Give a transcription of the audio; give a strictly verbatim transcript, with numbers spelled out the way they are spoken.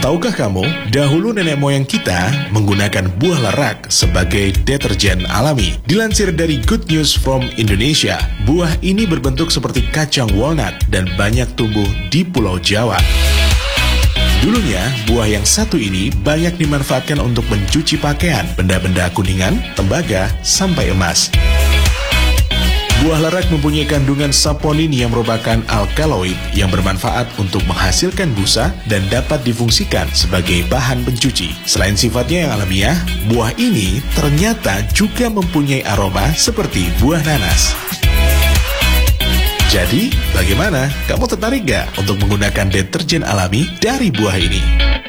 Tahukah kamu, dahulu nenek moyang kita menggunakan buah lerak sebagai deterjen alami. Dilansir dari Good News from Indonesia, buah ini berbentuk seperti kacang walnut dan banyak tumbuh di Pulau Jawa. Dulunya, buah yang satu ini banyak dimanfaatkan untuk mencuci pakaian, benda-benda kuningan, tembaga, sampai emas. Buah lerak mempunyai kandungan saponin yang merupakan alkaloid yang bermanfaat untuk menghasilkan busa dan dapat difungsikan sebagai bahan pencuci. Selain sifatnya yang alamiah, buah ini ternyata juga mempunyai aroma seperti buah nanas. Jadi, bagaimana? Kamu tertarik gak untuk menggunakan deterjen alami dari buah ini?